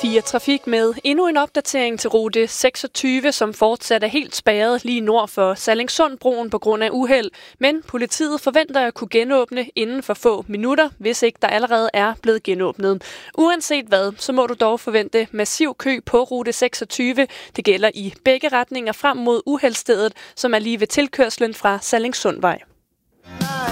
Radio4 Trafik med endnu en opdatering til rute 26, som fortsat er helt spærret lige nord for Sallingsundbroen på grund af uheld. Men politiet forventer at kunne genåbne inden for få minutter, hvis ikke der allerede er blevet genåbnet. Uanset hvad, så må du dog forvente massiv kø på rute 26. Det gælder i begge retninger frem mod uheldsstedet, som er lige ved tilkørslen fra Sallingsundvej.